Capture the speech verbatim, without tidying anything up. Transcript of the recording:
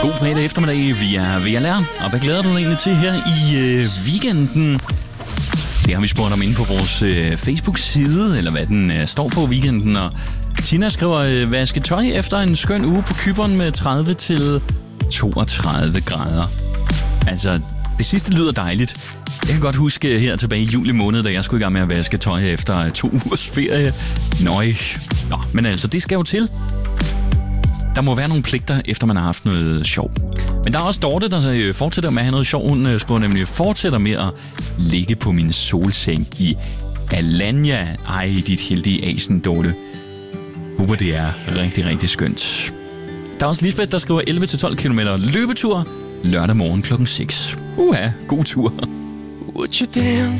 God fredag eftermiddag, vi er ved at lære. Og hvad glæder du dig egentlig til her i øh, weekenden? Det har vi spurgt om inde på vores øh, Facebook-side, eller hvad den øh, står på weekenden. Og Tina skriver, øh, vaske tøj efter en skøn uge på Cypern med tredive til toogtredive grader. Altså, det sidste lyder dejligt. Jeg kan godt huske her tilbage i juli måned, da jeg skulle i gang med at vaske tøj efter to ugers ferie. Nøj. Nå, men altså, det skal jo til. Der må være nogle pligter, efter man har haft noget sjov. Men der er også Dorte, der fortsætter med at have noget sjov. Hun skriver nemlig, fortsætter med at ligge på min solseng i Alanya. Ej, dit heldige asen, Dorte. Håber, det er rigtig, rigtig skønt. Der er også Lisbeth, der skriver elleve til tolv kilometer løbetur lørdag morgen klokken seks. Uha, god tur. Would you dance